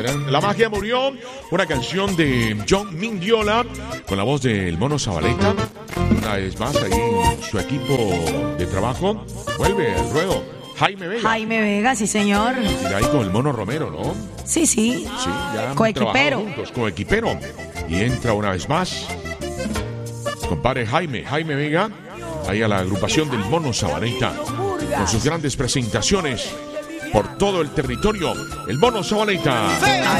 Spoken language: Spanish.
La magia murió, una canción de John Mingiola con la voz del Mono Zabaleta. Una vez más ahí su equipo de trabajo vuelve al ruedo. Jaime Vega. Jaime Vega, sí señor. Y ahí con el Mono Romero, ¿no? Sí. Sí, ya han Coequipero. trabajado juntos, coequipero. Y entra una vez más compadre Jaime Vega, ahí a la agrupación del Mono Zabaleta, con sus grandes presentaciones por todo el territorio. El Mono Zabaleta.